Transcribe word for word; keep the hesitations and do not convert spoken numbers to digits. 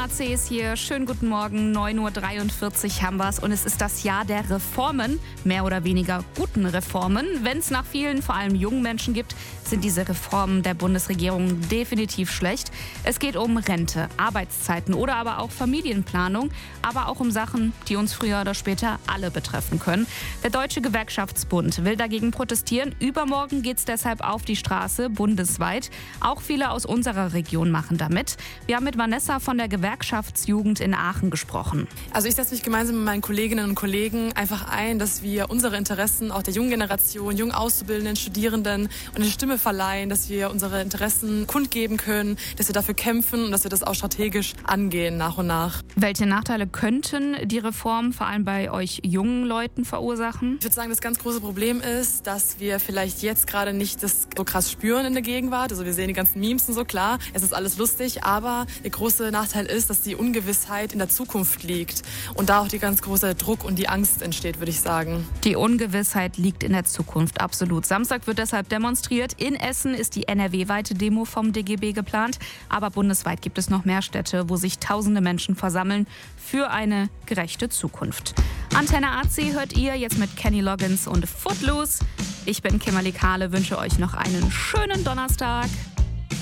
A C ist hier. Schönen guten Morgen. neun Uhr dreiundvierzig haben wir es und es ist das Jahr der Reformen. Mehr oder weniger guten Reformen. Wenn es nach vielen, vor allem jungen Menschen gibt, sind diese Reformen der Bundesregierung definitiv schlecht. Es geht um Rente, Arbeitszeiten oder aber auch Familienplanung, aber auch um Sachen, die uns früher oder später alle betreffen können. Der Deutsche Gewerkschaftsbund will dagegen protestieren. Übermorgen geht es deshalb auf die Straße, bundesweit. Auch viele aus unserer Region machen damit. Wir haben mit Vanessa von der Gewerkschaftsjugend in Aachen gesprochen. Also ich setze mich gemeinsam mit meinen Kolleginnen und Kollegen einfach ein, dass wir unsere Interessen auch der jungen Generation, jungen Auszubildenden, Studierenden eine Stimme verleihen, dass wir unsere Interessen kundgeben können, dass wir dafür kämpfen und dass wir das auch strategisch angehen nach und nach. Welche Nachteile könnten die Reform vor allem bei euch jungen Leuten verursachen? Ich würde sagen, das ganz große Problem ist, dass wir vielleicht jetzt gerade nicht das so krass spüren in der Gegenwart. Also wir sehen die ganzen Memes und so, klar, es ist alles lustig, aber der große Nachteil ist, dass die Ungewissheit in der Zukunft liegt und da auch die ganz große Druck und die Angst entsteht, würde ich sagen. Die Ungewissheit liegt in der Zukunft, absolut. Samstag wird deshalb demonstriert. In Essen ist die N R W-weite Demo vom D G B geplant, aber bundesweit gibt es noch mehr Städte, wo sich tausende Menschen versammeln für eine gerechte Zukunft. Antenne A C hört ihr jetzt mit Kenny Loggins und Footloose. Ich bin Kimberly Kahle, wünsche euch noch einen schönen Donnerstag.